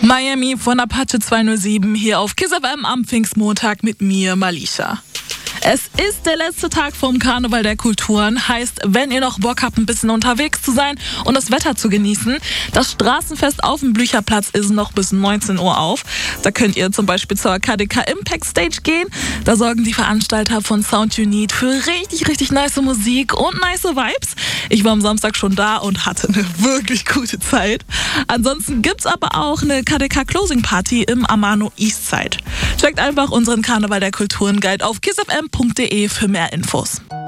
Miami von Apache 207 hier auf Kiss FM am Pfingstmontag mit mir, Malisha. Es ist der letzte Tag vom Karneval der Kulturen. Heißt, wenn ihr noch Bock habt, ein bisschen unterwegs zu sein und das Wetter zu genießen, das Straßenfest auf dem Blücherplatz ist noch bis 19 Uhr auf. Da könnt ihr zum Beispiel zur KDK Impact Stage gehen. Da sorgen die Veranstalter von Sound You Need für richtig nice Musik und nice Vibes. Ich war am Samstag schon da und hatte eine wirklich gute Zeit. Ansonsten gibt's aber auch eine KDK Closing Party im Amano Eastside. Checkt einfach unseren Karneval der Kulturen Guide auf kissfm.de für mehr Infos.